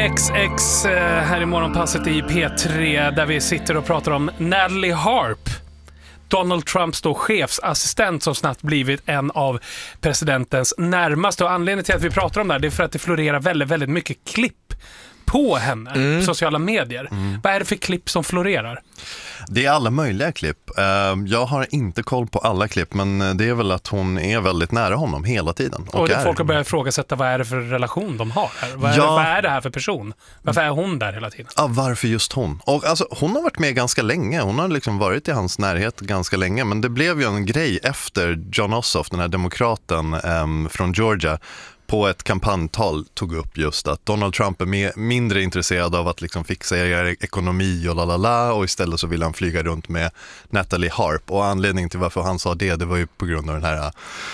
XX här i morgonpasset i P3 där vi sitter och pratar om Natalie Harp. Donald Trumps då chefsassistent som snabbt blivit en av presidentens närmaste. Och anledningen till att vi pratar om det här, det är för att det florerar väldigt, väldigt mycket klipp på henne på sociala medier. Vad är det för klipp som florerar? Det är alla möjliga klipp. Jag har inte koll på alla klipp, men det är väl att hon är väldigt nära honom hela tiden. Och folk har börjat ifrågasätta vad är det för relation de har här? Vad är det här för person? Varför är hon där hela tiden? Ja, varför just hon? Och alltså, hon har varit med ganska länge. Hon har liksom varit i hans närhet ganska länge. Men det blev ju en grej efter John Ossoff, den här demokraten från Georgia, på ett kampanjtal tog upp just att Donald Trump är mindre intresserad av att liksom fixa ekonomi och lalala, och istället så vill han flyga runt med Natalie Harp. Och anledningen till varför han sa det var ju på grund av den här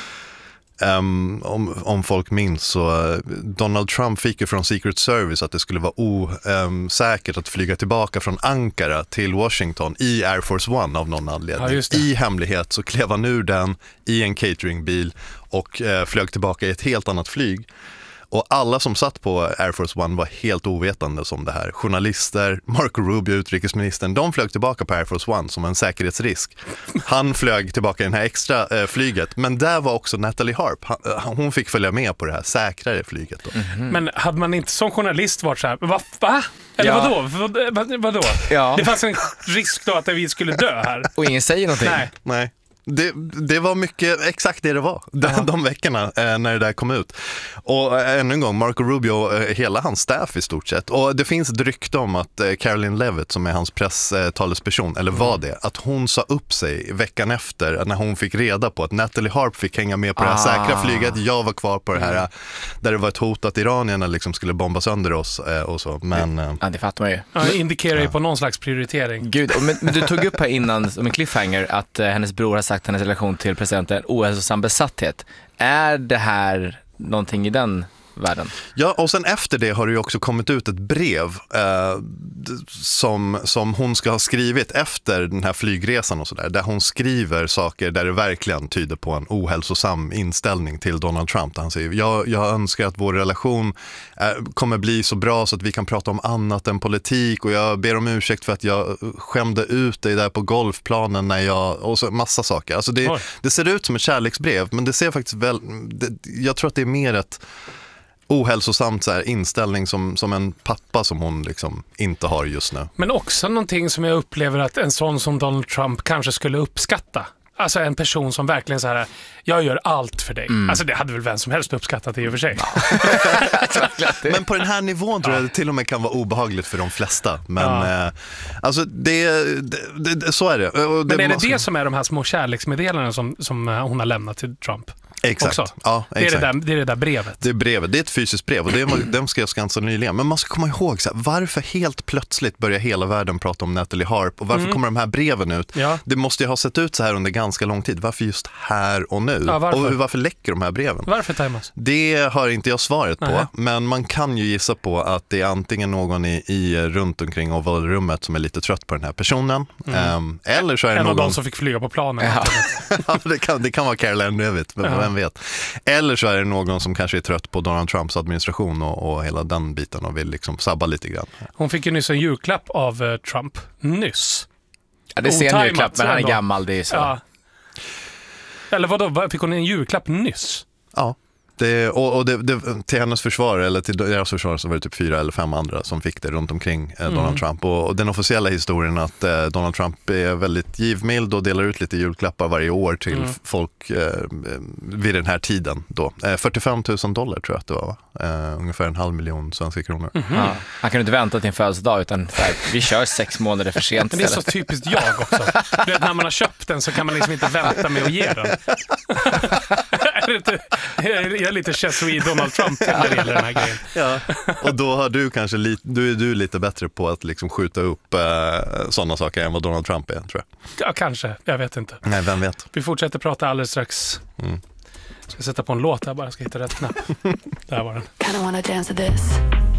om folk minns så Donald Trump fick ju från Secret Service att det skulle vara osäkert att flyga tillbaka från Ankara till Washington i Air Force One av någon anledning. Ja, i hemlighet så klev han ur den i en cateringbil och flög tillbaka i ett helt annat flyg. Och alla som satt på Air Force One var helt ovetande som det här. Journalister, Marco Rubio, utrikesministern, de flög tillbaka på Air Force One som en säkerhetsrisk. Han flög tillbaka i den här extra flyget. Men där var också Natalie Harp. Hon fick följa med på det här säkrare flyget då. Men hade man inte som journalist varit så här, va? Eller vadå? Ja. Det fanns en risk då att vi skulle dö här. Och ingen säger någonting. Nej. Det var mycket exakt det var de veckorna när det där kom ut. Och ännu en gång, Marco Rubio, hela hans staff i stort sett. Och det finns ett rykte om att Caroline Levitt, som är hans presstalesperson, eller var det, att hon sa upp sig veckan efter när hon fick reda på att Natalie Harp fick hänga med på det här säkra flyget. Jag var kvar på det här där det var ett hot att iranierna liksom skulle bomba sönder oss och så. Men, ja, det fattar man ju. Ja, det indikerar ju på någon slags prioritering. Gud, men du tog upp här innan som en cliffhanger att hennes bror har sagt hennes relation till presidenten ohälsosam besatthet. Är det här någonting i den världen? Ja, och sen efter det har det ju också kommit ut ett brev som hon ska ha skrivit efter den här flygresan och sådär, där hon skriver saker där det verkligen tyder på en ohälsosam inställning till Donald Trump. Han säger, jag önskar att vår relation kommer bli så bra så att vi kan prata om annat än politik, och jag ber om ursäkt för att jag skämde ut dig där på golfplanen när och så massa saker. Alltså det ser ut som ett kärleksbrev, men det ser faktiskt jag tror att det är mer ett ohälsosamt så här inställning som en pappa som hon liksom inte har just nu. Men också någonting som jag upplever att en sån som Donald Trump kanske skulle uppskatta. Alltså en person som verkligen så här, jag gör allt för dig. Alltså det hade väl vem som helst uppskattat i och för sig. Men på den här nivån tror jag det till och med kan vara obehagligt för de flesta. Men alltså så är det. Men är det som är de här små kärleksmeddelandena som hon har lämnat till Trump? Exakt. Också. Ja, exakt. Det är det där brevet. Det är brevet. Det är ett fysiskt brev och det skrevs ganska nyligen. Men man ska komma ihåg så här, varför helt plötsligt börjar hela världen prata om Natalie Harp och varför kommer de här breven ut? Ja. Det måste ju ha sett ut så här under ganska lång tid. Varför just här och nu? Ja, varför läcker de här breven? Varför, Thomas? Det har inte jag svaret på, men man kan ju gissa på att det är antingen någon runt omkring ovalrummet som är lite trött på den här personen. Eller så är det en någon av dem som fick flyga på planen. Ja. det kan vara Caroline Levitt, men vem vet. Eller så är det någon som kanske är trött på Donald Trumps administration och hela den biten och vill liksom sabba lite grann. Hon fick ju nyss en julklapp av Trump. Nyss. Ja, det ser en julklapp, men han är gammal, det är så. Ja. Eller vadå, fick hon en julklapp nyss? Ja. Det, till hennes försvar, eller till deras försvar, så var det typ 4 eller 5 andra som fick det runt omkring Donald Trump. Och den officiella historien att Donald Trump är väldigt givmild och delar ut lite julklappar varje år till folk vid den här tiden då. $45,000 tror jag att det var, ungefär 500 000 svenska kronor. Ja. Han kan inte vänta till en födelsedag utan vi kör 6 månader för sent. Men det är så typiskt jag också. Du vet, när man har köpt den så kan man liksom inte vänta med att ge den. Jag är lite Chesuie Donald Trump när det gäller den här grejen. Ja. Och då har du kanske du är lite bättre på att liksom skjuta upp sådana saker än vad Donald Trump är, tror jag. Ja, kanske. Jag vet inte. Nej, vem vet. Vi fortsätter prata alldeles strax. Ska sätta på en låt här bara, ska hitta rätt knapp. Där var den. Kinda wanna dance to this.